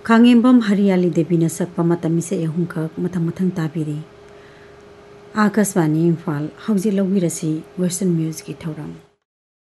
खांगेंबम हरियाली देवी सकपा मतमिसे एहुंखक मथंग मथंग ताबिरी Akashvani Imphal हौजी लौबिरसी western music की थौराम।